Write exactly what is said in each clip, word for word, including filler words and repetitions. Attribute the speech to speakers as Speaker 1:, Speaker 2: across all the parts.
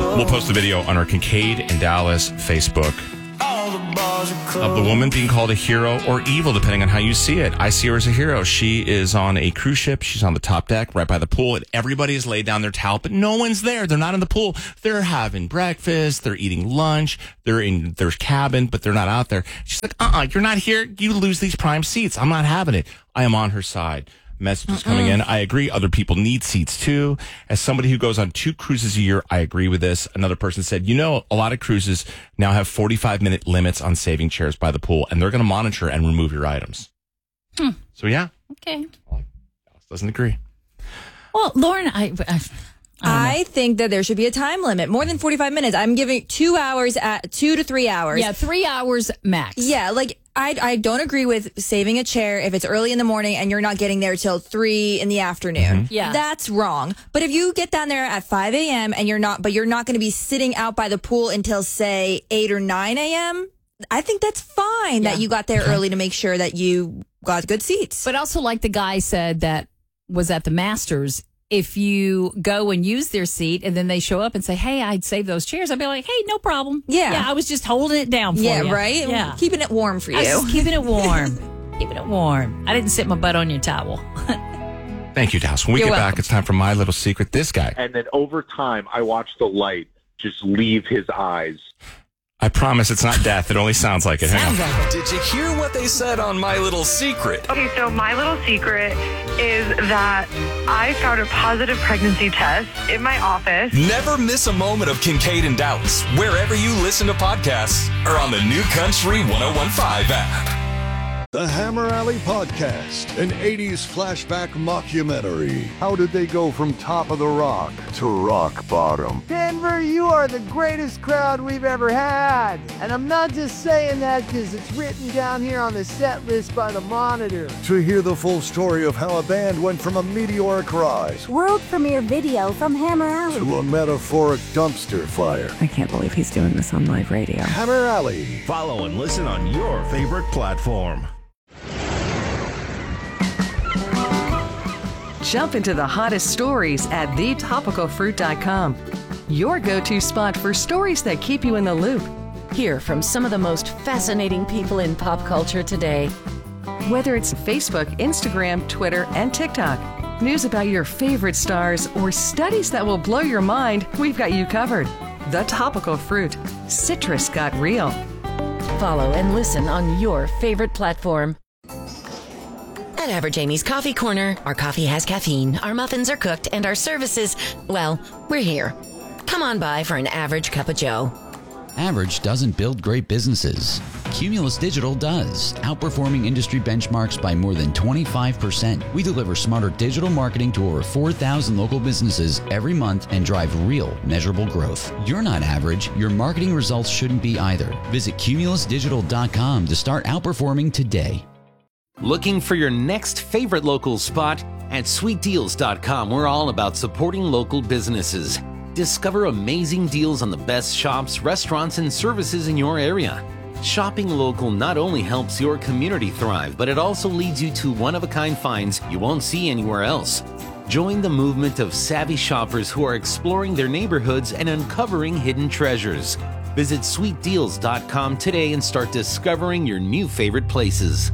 Speaker 1: We'll post the video on our Kincaid and Dallas Facebook of the woman being called a hero or evil, depending on how you see it. I see her as a hero. She is on a cruise ship. She's on the top deck right by the pool, and everybody has laid down their towel, but no one's there. They're not in the pool. They're having breakfast. They're eating lunch. They're in their cabin, but they're not out there. She's like, uh-uh, you're not here. You lose these prime seats. I'm not having it. I am on her side. Messages coming in. I agree. Other people need seats too. As somebody who goes on two cruises a year, I agree with this. Another person said, you know, a lot of cruises now have forty-five minute limits on saving chairs by the pool, and they're going to monitor and remove your items. Hmm. So, yeah.
Speaker 2: Okay.
Speaker 1: Well, Alice doesn't agree.
Speaker 2: Well, Lauren, I... I
Speaker 3: I think that there should be a time limit. More than forty-five minutes. I'm giving two hours at two to three hours.
Speaker 2: Yeah, three hours max.
Speaker 3: Yeah, like I I don't agree with saving a chair if it's early in the morning and you're not getting there till three in the afternoon.
Speaker 2: Mm-hmm. Yeah.
Speaker 3: That's wrong. But if you get down there at five a.m. and you're not, but you're not going to be sitting out by the pool until say eight or nine a.m., I think that's fine
Speaker 2: Yeah.
Speaker 3: that you got there early to make sure that you got good seats.
Speaker 2: But also, like the guy said that was at the Masters, if you go and use their seat and then they show up and say, hey, I'd save those chairs, I'd be like, hey, no problem.
Speaker 3: Yeah.
Speaker 2: Yeah, I was just holding it down for
Speaker 3: yeah,
Speaker 2: you.
Speaker 3: right?
Speaker 2: Yeah.
Speaker 3: Keeping it warm for you.
Speaker 2: I was just keeping it warm. Keeping it warm. I didn't sit my butt on your towel.
Speaker 1: Thank you, Dallas. When we
Speaker 3: You're
Speaker 1: get
Speaker 3: welcome.
Speaker 1: back, it's time for My Little Secret. This guy,
Speaker 4: And then over time, I watched the light just leave his eyes.
Speaker 1: I promise it's not death. It only sounds like it. Hang on.
Speaker 2: Sounds like it.
Speaker 5: Did you hear what they said on My Little Secret?
Speaker 6: Okay, so my little secret is that I found a positive pregnancy test in my office.
Speaker 5: Never miss a moment of Kincaid and Dallas, wherever you listen to podcasts or on the New Country ten fifteen app.
Speaker 7: The Hammer Alley Podcast, an eighties flashback mockumentary. How did they go from top of the rock to rock bottom?
Speaker 8: Denver, you are the greatest crowd we've ever had. And I'm not just saying that because it's written down here on the set list by the Monitor.
Speaker 7: To hear the full story of how a band went from a meteoric rise
Speaker 9: World premiere video from Hammer Alley.
Speaker 7: to a metaphoric dumpster fire.
Speaker 9: I can't believe he's doing this on live radio.
Speaker 7: Hammer Alley.
Speaker 10: Follow and listen on your favorite platform.
Speaker 11: Jump into the hottest stories at the topical fruit dot com. Your go-to spot for stories that keep you in the loop.
Speaker 12: Hear from some of the most fascinating people in pop culture today.
Speaker 11: Whether it's Facebook, Instagram, Twitter, and TikTok, news about your favorite stars, or studies that will blow your mind, we've got you covered. The Topical Fruit. Citrus got real.
Speaker 12: Follow and listen on your favorite platform. At Average Amy's Coffee Corner, our coffee has caffeine, our muffins are cooked, and our services, well, we're here. Come on by for an average cup of joe.
Speaker 13: Average doesn't build great businesses. Cumulus Digital does, outperforming industry benchmarks by more than twenty-five percent. We deliver smarter digital marketing to over four thousand local businesses every month and drive real, measurable growth. You're not average. Your marketing results shouldn't be either. Visit cumulus digital dot com to start outperforming today.
Speaker 14: Looking for your next favorite local spot? At sweet deals dot com, we're all about supporting local businesses. Discover amazing deals on the best shops, restaurants, and services in your area. Shopping local not only helps your community thrive, but it also leads you to one-of-a-kind finds you won't see anywhere else. Join the movement of savvy shoppers who are exploring their neighborhoods and uncovering hidden treasures. Visit sweet deals dot com today and start discovering your new favorite places.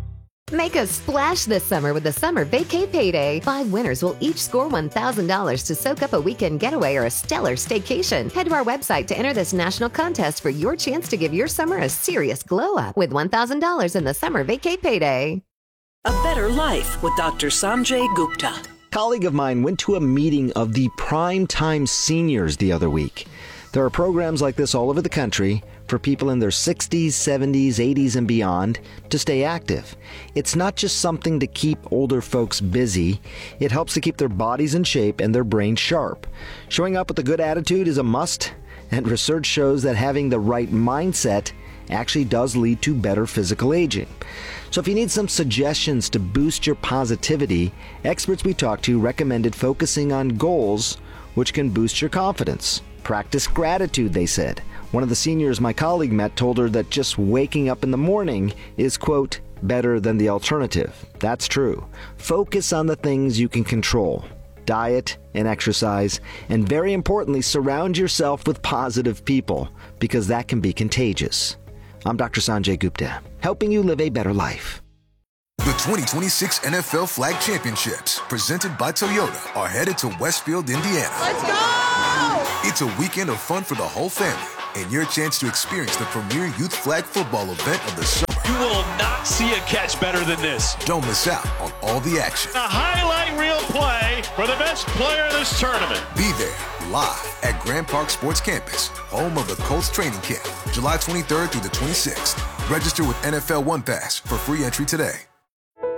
Speaker 15: Make a splash this summer with the Summer Vacay Payday. Five winners will each score one thousand dollars to soak up a weekend getaway or a stellar staycation. Head to our website to enter this national contest for your chance to give your summer a serious glow up with one thousand dollars in the Summer Vacay Payday.
Speaker 16: A Better Life with Doctor Sanjay Gupta.
Speaker 17: A colleague of mine went to a meeting of the Prime Time Seniors the other week. There are programs like this all over the country for people in their sixties, seventies, eighties, and beyond to stay active. It's not just something to keep older folks busy. It helps to keep their bodies in shape and their brains sharp. Showing up with a good attitude is a must, and research shows that having the right mindset actually does lead to better physical aging. So if you need some suggestions to boost your positivity, experts we talked to recommended focusing on goals which can boost your confidence. Practice gratitude, they said. One of the seniors my colleague met told her that just waking up in the morning is, quote, better than the alternative. That's true. Focus on the things you can control. diet and exercise, and very importantly, surround yourself with positive people because that can be contagious. I'm Doctor Sanjay Gupta, helping you live a better life.
Speaker 18: The twenty twenty-six N F L Flag Championships, presented by Toyota, are headed to Westfield, Indiana.
Speaker 19: Let's go!
Speaker 18: It's a weekend of fun for the whole family and your chance to experience the premier youth flag football event of the summer.
Speaker 19: You will not see a catch better than this.
Speaker 18: Don't miss out on all the action.
Speaker 19: A highlight reel play for the best player of this tournament.
Speaker 18: Be there live at Grand Park Sports Campus, home of the Colts training camp, July twenty-third through the twenty-sixth. Register with N F L One Pass for free entry today.